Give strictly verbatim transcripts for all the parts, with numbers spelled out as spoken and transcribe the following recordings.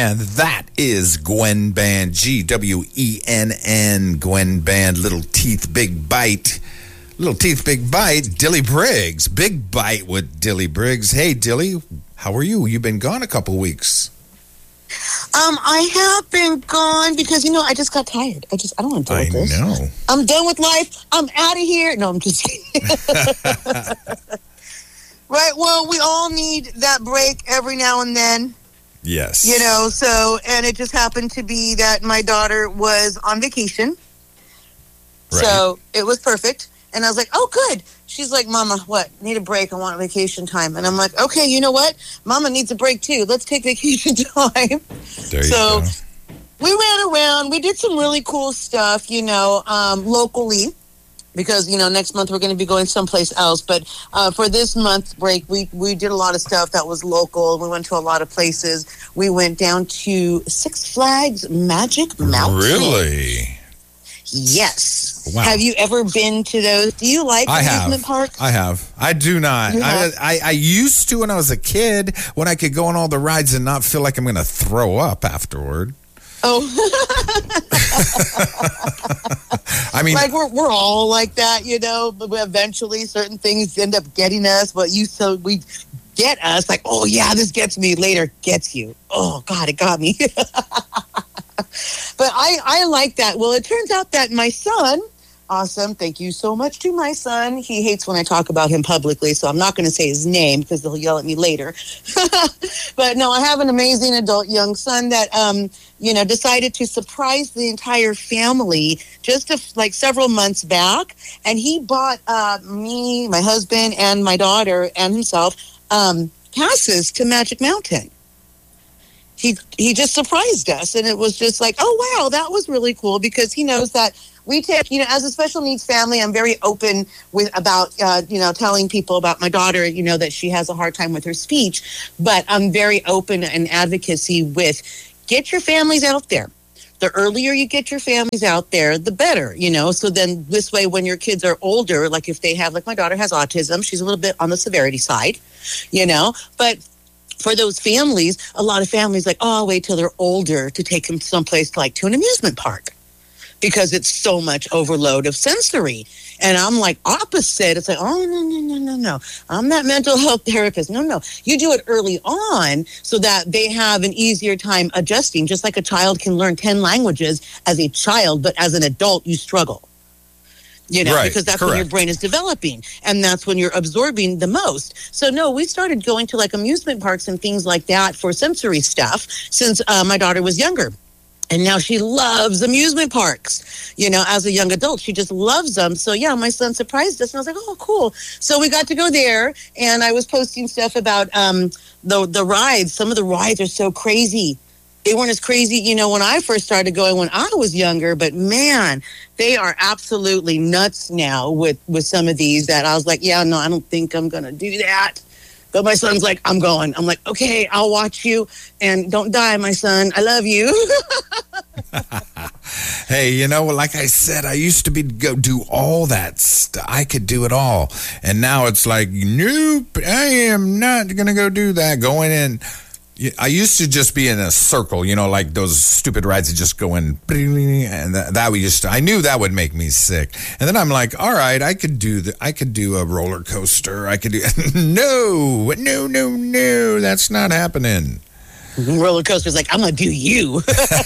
And that is Gwen Band, G W E N N, Gwen Band, Little Teeth, Big Bite. Little Teeth, Big Bite, Dilly Briggs. Big Bite with Dilly Briggs. Hey, Dilly, how are you? You've been gone a couple weeks. Um, I have been gone because, you know, I just got tired. I just, I don't want to deal with this. I know. I'm done with life. I'm out of here. No, I'm just kidding. Right, well, we all need that break every now and then. Yes. You know, so, and it just happened to be that my daughter was on vacation. Right. So it was perfect. And I was like, oh, good. She's like, Mama, what? Need a break. I want vacation time. And I'm like, okay, you know what? Mama needs a break, too. Let's take vacation time. There you so go. We ran around. We did some really cool stuff, you know, um, locally. Because, you know, next month we're going to be going someplace else. But uh, for this month's break, we, we did a lot of stuff that was local. We went to a lot of places. We went down to Six Flags Magic Mountain. Really? Yes. Wow. Have you ever been to those? Do you like I amusement have. parks? I have. I do not. I, I I used to when I was a kid, when I could go on all the rides and not feel like I'm going to throw up afterward. Oh. I mean, like we're we're all like that, you know. But eventually, certain things end up getting us. But you so we get us like, oh yeah, this gets me. Later gets you. Oh God, it got me. But I, I like that. Well, it turns out that my son, awesome, thank you so much to my son. He hates when I talk about him publicly, so I'm not going to say his name because he'll yell at me later. But no, I have an amazing adult young son that, um, you know, decided to surprise the entire family just a, like several months back. And he bought uh, me, my husband, and my daughter and himself um, passes to Magic Mountain. He he just surprised us, and it was just like, oh, wow, that was really cool because he knows that we take, you know, as a special needs family, I'm very open with about, uh, you know, telling people about my daughter, you know, that she has a hard time with her speech, but I'm very open in advocacy with get your families out there. The earlier you get your families out there, the better, you know, so then this way when your kids are older, like if they have, like my daughter has autism, she's a little bit on the severity side, you know, but for those families, a lot of families like, oh, I'll wait till they're older to take them someplace like to an amusement park because it's so much overload of sensory. And I'm like opposite. It's like, oh, no, no, no, no, no. I'm not mental health therapist. No, no. You do it early on so that they have an easier time adjusting, just like a child can learn ten languages as a child, but as an adult, you struggle. You know, right, because that's correct. when your brain is developing and that's when you're absorbing the most. So, no, we started going to like amusement parks and things like that for sensory stuff since uh, my daughter was younger. And now she loves amusement parks. You know, as a young adult, she just loves them. So, yeah, my son surprised us and I was like, oh, cool. So we got to go there and I was posting stuff about um, the, the rides. Some of the rides are so crazy. They weren't as crazy, you know, when I first started going when I was younger, but man, they are absolutely nuts now with, with some of these that I was like, yeah, no, I don't think I'm going to do that. But my son's like, I'm going. I'm like, okay, I'll watch you and don't die, my son. I love you. Hey, you know, like I said, I used to be go do all that stuff. I could do it all. And now it's like, nope, I am not going to go do that. Going in. I used to just be in a circle, you know, like those stupid rides that just go in, and that, that we used to, I knew that would make me sick. And then I'm like, all right, I could do the, I could do a roller coaster. I could do, no, no, no, no, that's not happening. Roller coaster's like, I'm going to do you.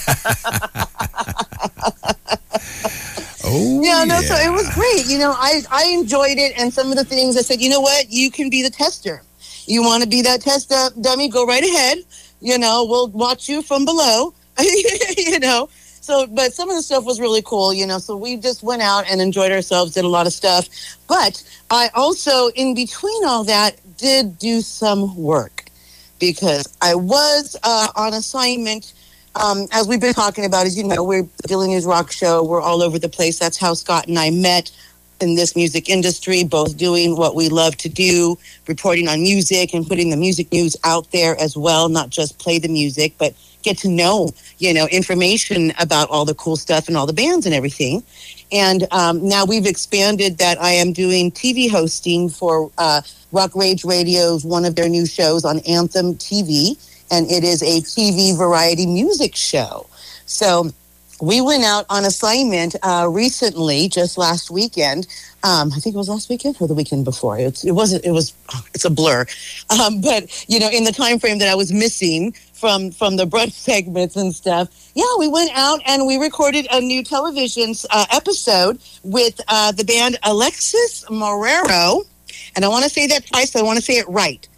Oh, yeah, no, yeah. so it was great. You know, I, I enjoyed it. And some of the things I said, you know what, you can be the tester. You want to be that test dummy, go right ahead. You know, we'll watch you from below, you know. So, but some of the stuff was really cool, you know. So we just went out and enjoyed ourselves, did a lot of stuff. But I also, in between all that, did do some work because I was uh, on assignment. Um, as we've been talking about, as you know, we're the Daily News Rock Show. We're all over the place. That's how Scott and I met in this music industry, both doing what we love to do, reporting on music and putting the music news out there as well, not just play the music, but get to know, you know, information about all the cool stuff and all the bands and everything. And um, now we've expanded that I am doing T V hosting for uh, Rock Rage Radio's one of their new shows on Anthem T V. and it is a T V variety music show. So we went out on assignment uh, recently, just last weekend. Um, I think it was last weekend or the weekend before. It's, it wasn't. It was. It's a blur. Um, but you know, in the time frame that I was missing from from the brunch segments and stuff, yeah, we went out and we recorded a new television uh, episode with uh, the band Alexis Marrero, and I want to say that twice. So I want to say it right,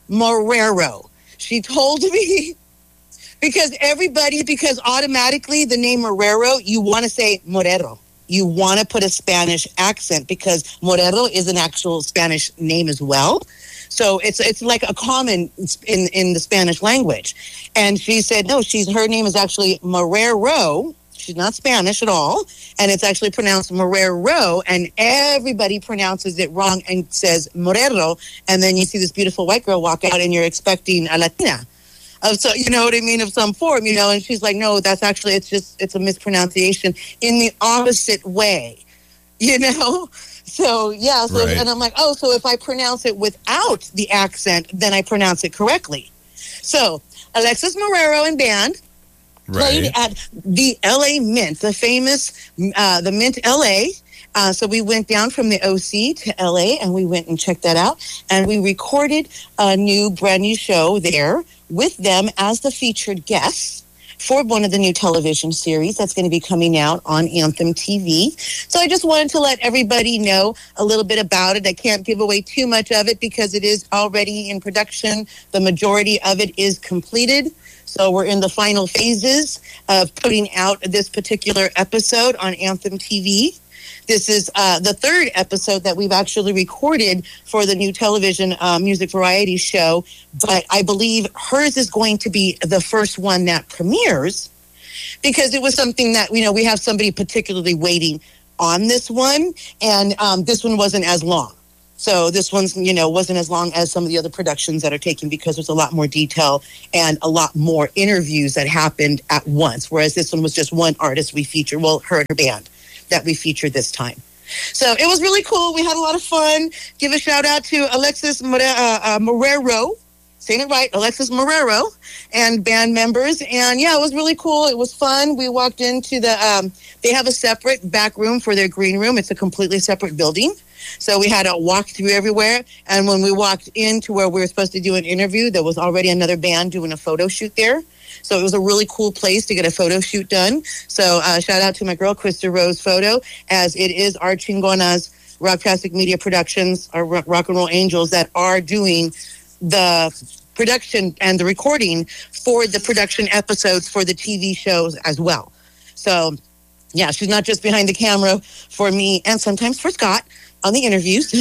Marrero. She told me. Because everybody, because automatically the name Marrero, you want to say Morero. You want to put a Spanish accent because Morero is an actual Spanish name as well. So it's it's like a common in, in the Spanish language. And she said, no, she's her name is actually Marrero. She's not Spanish at all. And it's actually pronounced Marrero. And everybody pronounces it wrong and says Morero. And then you see this beautiful white girl walk out and you're expecting a Latina. Of so you know what I mean, of some form, you know, and she's like, no, that's actually, it's just, it's a mispronunciation in the opposite way, you know? So, yeah, so, right. And I'm like, oh, so if I pronounce it without the accent, then I pronounce it correctly. So, Alexis Marrero and band played right. at the L A Mint, the famous, uh, the Mint L A. Uh, so we went down from the O C to L A and we went and checked that out. And we recorded a new, brand new show there with them as the featured guests for one of the new television series that's going to be coming out on Anthem T V. So I just wanted to let everybody know a little bit about it. I can't give away too much of it because it is already in production. The majority of it is completed. So we're in the final phases of putting out this particular episode on Anthem T V. This is uh, the third episode that we've actually recorded for the new television uh, music variety show. But I believe hers is going to be the first one that premieres because it was something that, you know, we have somebody particularly waiting on this one. And um, this one wasn't as long. So this one's, you know, wasn't as long as some of the other productions that are taken because there's a lot more detail and a lot more interviews that happened at once. Whereas this one was just one artist we featured, well, her and her band that we featured this time. So it was really cool. We had a lot of fun. Give a shout out to Alexis More- uh, uh, Marrero, saying it right, Alexis Marrero, and band members. And yeah, it was really cool. It was fun. We walked into the, um, they have a separate back room for their green room. It's a completely separate building. So we had a walk through everywhere. And when we walked into where we were supposed to do an interview, there was already another band doing a photo shoot there. So it was a really cool place to get a photo shoot done. So uh, shout out to my girl, Krista Rose Photo, as it is our Chingonas Rocktastic Media Productions, our Rock and Roll Angels that are doing the production and the recording for the production episodes for the T V shows as well. So, yeah, she's not just behind the camera for me and sometimes for Scott on the interviews.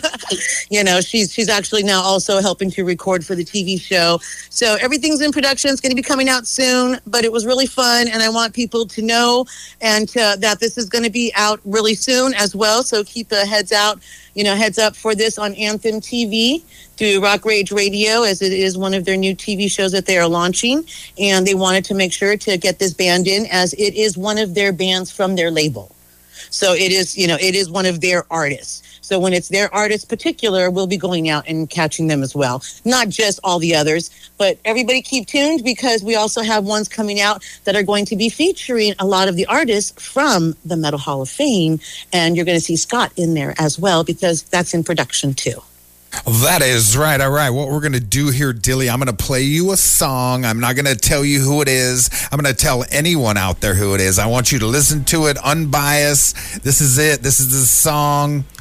You know, she's she's actually now also helping to record for the T V show. So everything's in production. It's going to be coming out soon, but it was really fun. And I want people to know and to, that this is going to be out really soon as well. So keep a heads out, you know, heads up for this on Anthem T V through Rock Rage Radio, as it is one of their new T V shows that they are launching. And they wanted to make sure to get this band in as it is one of their bands from their label. So it is, you know, it is one of their artists. So when it's their artist particular, we'll be going out and catching them as well. Not just all the others, but everybody keep tuned because we also have ones coming out that are going to be featuring a lot of the artists from the Metal Hall of Fame. And you're going to see Scott in there as well because that's in production too. That is right. All right. What we're going to do here, Dilly, I'm going to play you a song. I'm not going to tell you who it is. I'm going to tell anyone out there who it is. I want you to listen to it unbiased. This is it. This is the song.